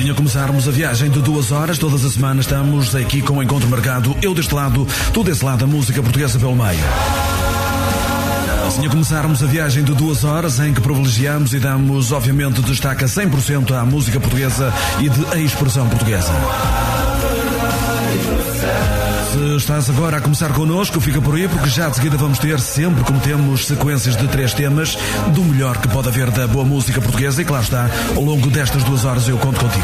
Assim a começarmos a viagem de 2 horas, todas as semanas estamos aqui com o encontro marcado, eu deste lado, tu desse lado, a música portuguesa pelo meio. Assim a começarmos a viagem de 2 horas em que privilegiamos e damos, obviamente, destaque a 100% à música portuguesa e de expressão portuguesa. Se estás agora a começar connosco, fica por aí, porque já de seguida vamos ter, sempre como temos, sequências de 3 temas do melhor que pode haver da boa música portuguesa, e claro está, ao longo destas 2 horas eu conto contigo.